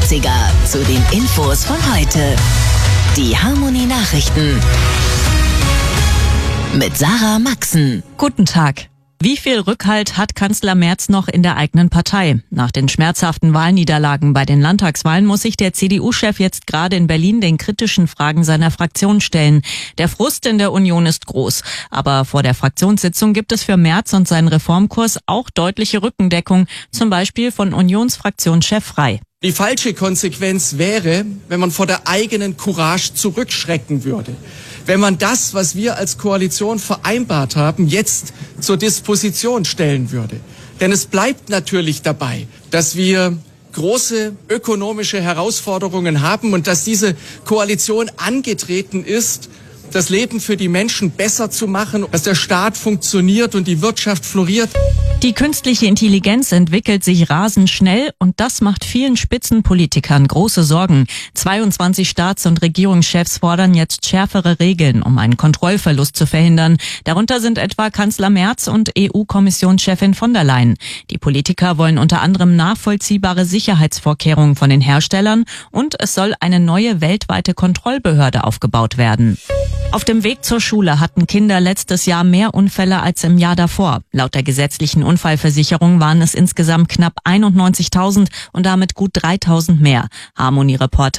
20er zu den Infos von heute. Die Harmonie Nachrichten mit Sarah Maxen. Guten Tag. Wie viel Rückhalt hat Kanzler Merz noch in der eigenen Partei? Nach den schmerzhaften Wahlniederlagen bei den Landtagswahlen muss sich der CDU-Chef jetzt gerade in Berlin den kritischen Fragen seiner Fraktion stellen. Der Frust in der Union ist groß. Aber vor der Fraktionssitzung gibt es für Merz und seinen Reformkurs auch deutliche Rückendeckung, zum Beispiel von Unionsfraktionschef Frey. Die falsche Konsequenz wäre, wenn man vor der eigenen Courage zurückschrecken würde. Wenn man das, was wir als Koalition vereinbart haben, jetzt zur Disposition stellen würde. Denn es bleibt natürlich dabei, dass wir große ökonomische Herausforderungen haben und dass diese Koalition angetreten ist, das Leben für die Menschen besser zu machen, dass der Staat funktioniert und die Wirtschaft floriert. Die künstliche Intelligenz entwickelt sich rasend schnell und das macht vielen Spitzenpolitikern große Sorgen. 22 Staats- und Regierungschefs fordern jetzt schärfere Regeln, um einen Kontrollverlust zu verhindern. Darunter sind etwa Kanzler Merz und EU-Kommissionschefin von der Leyen. Die Politiker wollen unter anderem nachvollziehbare Sicherheitsvorkehrungen von den Herstellern und es soll eine neue weltweite Kontrollbehörde aufgebaut werden. Auf dem Weg zur Schule hatten Kinder letztes Jahr mehr Unfälle als im Jahr davor. Laut der gesetzlichen Unfallversicherung waren es insgesamt knapp 91.000 und damit gut 3.000 mehr. Harmonie-Reporter